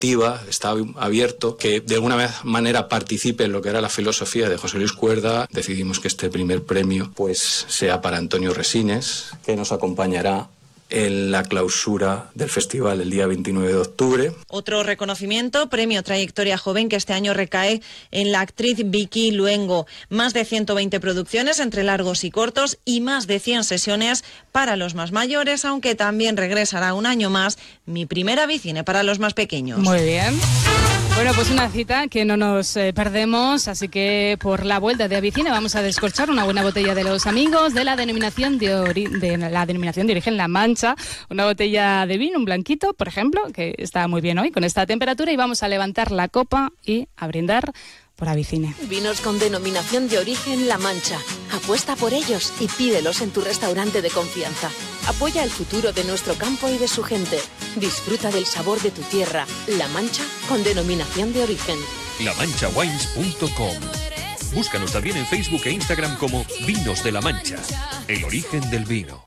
activa, está abierto, que de alguna manera participe en lo que era la filosofía de José Luis Cuerda. Decidimos que este primer premio pues sea para Antonio Resines, que nos acompañará en la clausura del festival el día 29 de octubre. Otro reconocimiento, premio Trayectoria Joven, que este año recae en la actriz Vicky Luengo. Más de 120 producciones entre largos y cortos y más de 100 sesiones para los más mayores, aunque también regresará un año más Mi Primera Avicine para los más pequeños. Muy bien. Bueno, pues una cita que no nos perdemos, así que por la vuelta de Avicine vamos a descorchar una buena botella de los amigos de la denominación de origen La Mancha, una botella de vino, un blanquito, por ejemplo, que está muy bien hoy con esta temperatura, y vamos a levantar la copa y a brindar por Avicine. Vinos con denominación de origen La Mancha. Apuesta por ellos y pídelos en tu restaurante de confianza. Apoya el futuro de nuestro campo y de su gente. Disfruta del sabor de tu tierra. La Mancha con denominación de origen. lamanchawines.com. Búscanos también en Facebook e Instagram como Vinos de La Mancha. El origen del vino.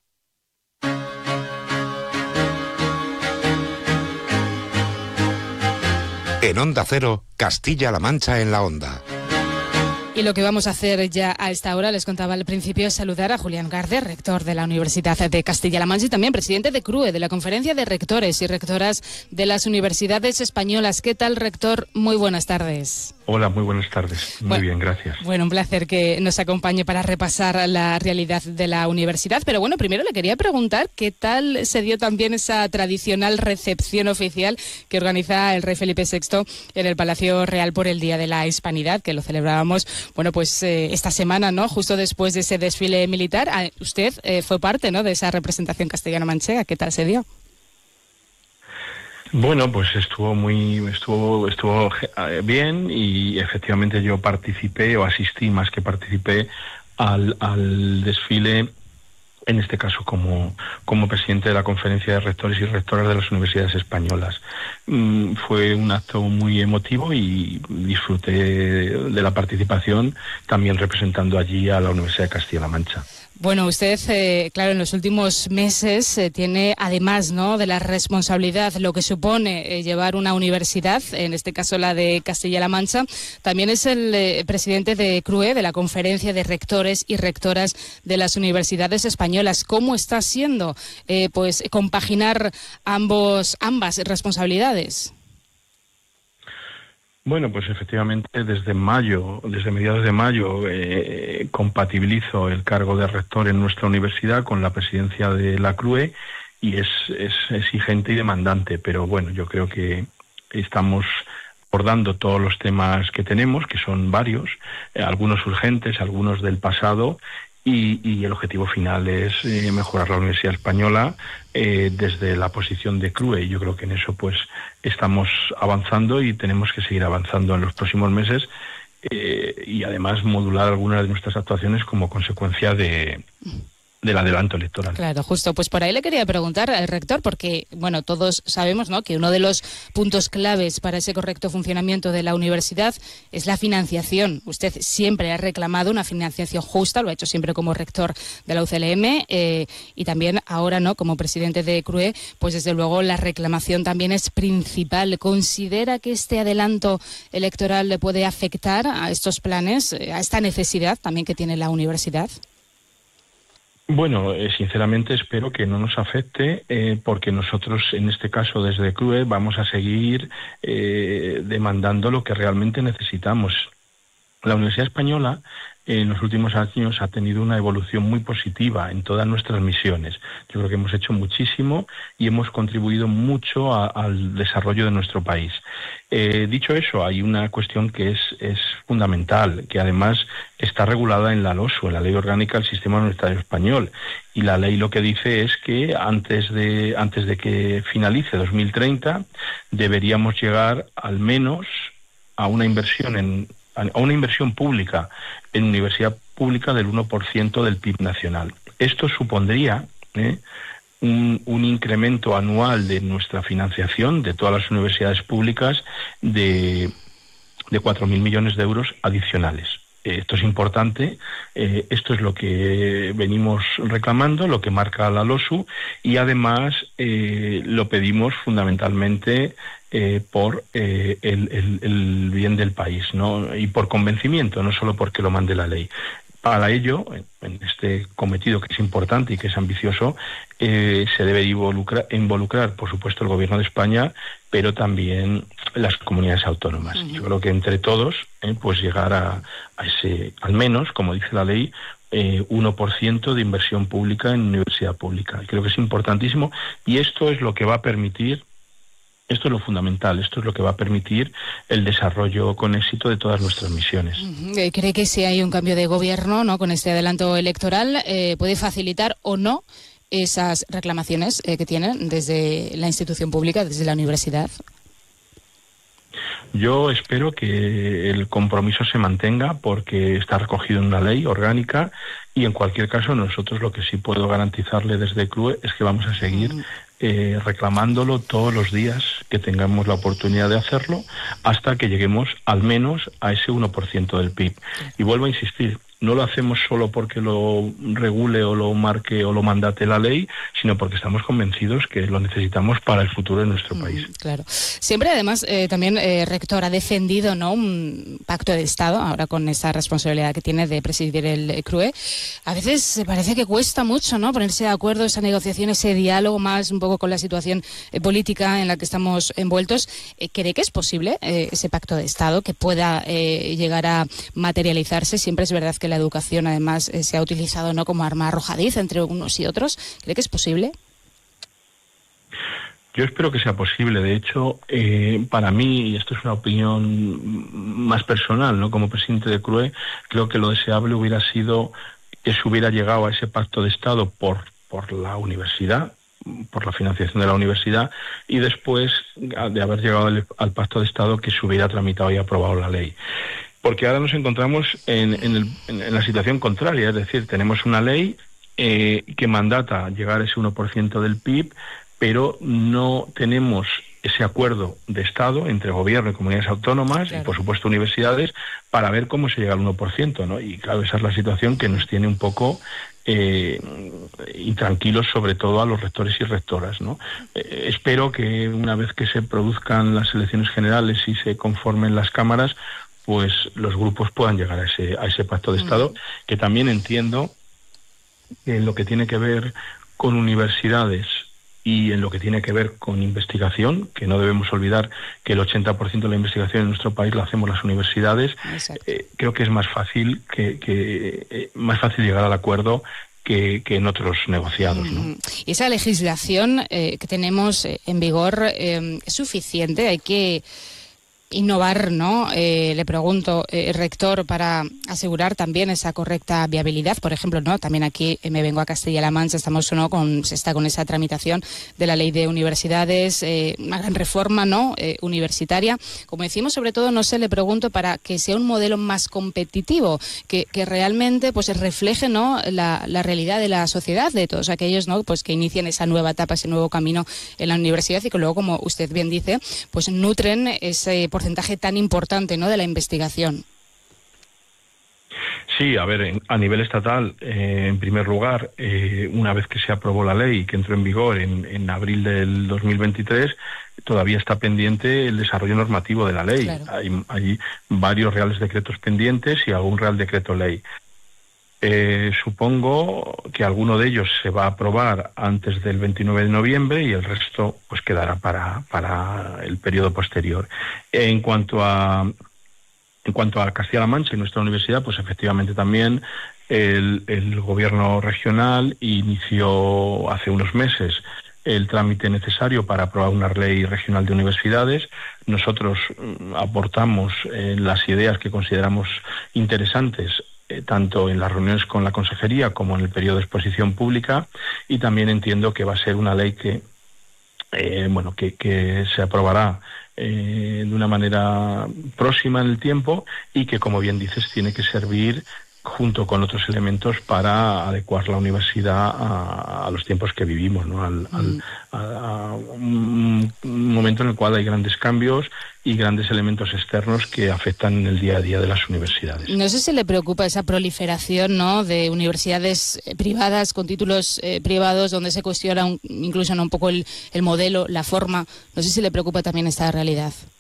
En Onda Cero, Castilla-La Mancha en la Onda. Y lo que vamos a hacer ya a esta hora, les contaba al principio, es saludar a Julián Garde, rector de la Universidad de Castilla-La Mancha y también presidente de CRUE, de la Conferencia de Rectores y Rectoras de las Universidades Españolas. ¿Qué tal, rector? Muy buenas tardes. Hola, muy buenas tardes. Muy bien, gracias. Bueno, un placer que nos acompañe para repasar la realidad de la universidad. Pero bueno, primero le quería preguntar qué tal se dio también esa tradicional recepción oficial que organiza el rey Felipe VI en el Palacio Real por el Día de la Hispanidad, que lo celebrábamos, bueno, pues esta semana, ¿no? Justo después de ese desfile militar. Usted fue parte, ¿no?, de esa representación castellano-manchega. ¿Qué tal se dio? Bueno, pues estuvo bien, y efectivamente yo participé, o asistí más que participé, al desfile, en este caso como presidente de la Conferencia de Rectores y Rectoras de las Universidades Españolas. Fue un acto muy emotivo y disfruté de la participación, también representando allí a la Universidad de Castilla-La Mancha. Bueno, usted, claro, en los últimos meses tiene, además, ¿no?, de la responsabilidad, lo que supone llevar una universidad, en este caso la de Castilla-La Mancha, también es el presidente de CRUE, de la Conferencia de Rectores y Rectoras de las Universidades Españolas. ¿Cómo está siendo, pues, compaginar ambas responsabilidades? Bueno, pues efectivamente desde mediados de mayo, compatibilizo el cargo de rector en nuestra universidad con la presidencia de la CRUE, y es exigente y demandante, pero bueno, yo creo que estamos abordando todos los temas que tenemos, que son varios, algunos urgentes, algunos del pasado, y el objetivo final es mejorar la Universidad Española desde la posición de CRUE. Yo creo que en eso pues estamos avanzando y tenemos que seguir avanzando en los próximos meses, y además modular algunas de nuestras actuaciones como consecuencia del adelanto electoral. Claro, justo. Pues por ahí le quería preguntar al rector, porque, bueno, todos sabemos, ¿no?, que uno de los puntos claves para ese correcto funcionamiento de la universidad es la financiación. Usted siempre ha reclamado una financiación justa, lo ha hecho siempre como rector de la UCLM, y también ahora, ¿no?, como presidente de CRUE, pues desde luego la reclamación también es principal. ¿Considera que este adelanto electoral le puede afectar a estos planes, a esta necesidad también que tiene la universidad? Bueno, sinceramente espero que no nos afecte, porque nosotros, en este caso desde CRUE, vamos a seguir demandando lo que realmente necesitamos. La Universidad Española en los últimos años ha tenido una evolución muy positiva en todas nuestras misiones. Yo creo que hemos hecho muchísimo y hemos contribuido mucho al desarrollo de nuestro país. Dicho eso, hay una cuestión que es fundamental, que además está regulada en la LOSU, en la Ley Orgánica del Sistema Universitario Español, y la ley lo que dice es que antes de que finalice 2030 deberíamos llegar al menos a una inversión pública en universidad pública del 1% del PIB nacional. Esto supondría un incremento anual de nuestra financiación de todas las universidades públicas de 4.000 millones de euros adicionales. Esto es importante, esto es lo que venimos reclamando, lo que marca la LOSU, y además lo pedimos fundamentalmente por el bien del país, ¿no? Y por convencimiento, no solo porque lo mande la ley. Para ello, en este cometido que es importante y que es ambicioso, se debe involucrar, por supuesto, el Gobierno de España, pero también las comunidades autónomas. Yo creo que entre todos, pues llegar a ese, al menos, como dice la ley, 1% de inversión pública en universidad pública. Creo que es importantísimo y esto es lo que va a permitir. Esto es lo fundamental, esto es lo que va a permitir el desarrollo con éxito de todas nuestras misiones. ¿Cree que si hay un cambio de gobierno, ¿no?, con este adelanto electoral, puede facilitar o no esas reclamaciones que tienen desde la institución pública, desde la universidad? Yo espero que el compromiso se mantenga porque está recogido en una ley orgánica y en cualquier caso nosotros lo que sí puedo garantizarle desde CRUE es que vamos a seguir reclamándolo todos los días que tengamos la oportunidad de hacerlo hasta que lleguemos al menos a ese 1% del PIB. Y vuelvo a insistir, no lo hacemos solo porque lo regule o lo marque o lo mandate la ley, sino porque estamos convencidos que lo necesitamos para el futuro de nuestro país. Claro. Siempre, además, también, rector, ha defendido, ¿no?, un pacto de Estado, ahora con esa responsabilidad que tiene de presidir el CRUE. A veces parece que cuesta mucho, ¿no?, ponerse de acuerdo, esa negociación, ese diálogo más un poco con la situación política en la que estamos envueltos. ¿Cree que es posible ese pacto de Estado que pueda llegar a materializarse? Siempre es verdad que la educación, además, se ha utilizado, ¿no?, como arma arrojadiza entre unos y otros. ¿Cree que es posible? Yo espero que sea posible. De hecho, para mí, y esto es una opinión más personal, ¿no?, como presidente de CRUE, creo que lo deseable hubiera sido que se hubiera llegado a ese pacto de Estado por la universidad, por la financiación de la universidad, y después de haber llegado al pacto de Estado que se hubiera tramitado y aprobado la ley. Porque ahora nos encontramos en la situación contraria, es decir, tenemos una ley que mandata llegar a ese 1% del PIB, pero no tenemos ese acuerdo de Estado entre gobierno y comunidades autónomas, claro, y por supuesto universidades, para ver cómo se llega al 1%, ¿no? Y claro, esa es la situación que nos tiene un poco intranquilos, sobre todo a los rectores y rectoras, ¿no? Espero que una vez que se produzcan las elecciones generales y se conformen las cámaras, pues los grupos puedan llegar a ese pacto de Estado, que también entiendo que en lo que tiene que ver con universidades y en lo que tiene que ver con investigación, que no debemos olvidar que el 80% de la investigación en nuestro país la hacemos las universidades, creo que es más fácil más fácil llegar al acuerdo que en otros negociados, ¿no? ¿Y esa legislación que tenemos en vigor es suficiente? Hay que innovar, ¿no? Le pregunto, rector, para asegurar también esa correcta viabilidad. Por ejemplo, ¿no?, también aquí me vengo a Castilla-La Mancha, se está con esa tramitación de la ley de universidades, una gran reforma, ¿no?, universitaria. Como decimos, sobre todo, no sé, le pregunto, para que sea un modelo más competitivo, que realmente pues refleje, ¿no?, la realidad de la sociedad, de todos aquellos, ¿no?, pues que inician esa nueva etapa, ese nuevo camino en la universidad y que luego, como usted bien dice, pues nutren ese porcentaje tan importante, ¿no?, de la investigación. Sí, a ver, a nivel estatal, en primer lugar, una vez que se aprobó la ley, que entró en vigor en abril del 2023, todavía está pendiente el desarrollo normativo de la ley. Claro. Hay varios reales decretos pendientes y algún real decreto ley. Supongo que alguno de ellos se va a aprobar antes del 29 de noviembre y el resto pues quedará para el periodo posterior. En cuanto a Castilla-La Mancha y nuestra universidad, pues efectivamente también el gobierno regional inició hace unos meses el trámite necesario para aprobar una ley regional de universidades. Nosotros aportamos las ideas que consideramos interesantes, tanto en las reuniones con la consejería como en el periodo de exposición pública, y también entiendo que va a ser una ley que se aprobará de una manera próxima en el tiempo y que, como bien dices, tiene que servir junto con otros elementos para adecuar la universidad a los tiempos que vivimos, ¿no? A un momento en el cual hay grandes cambios y grandes elementos externos que afectan el día a día de las universidades. No sé si le preocupa esa proliferación, ¿no?, de universidades privadas con títulos privados donde se cuestiona incluso un poco el modelo, la forma. No sé si le preocupa también esta realidad.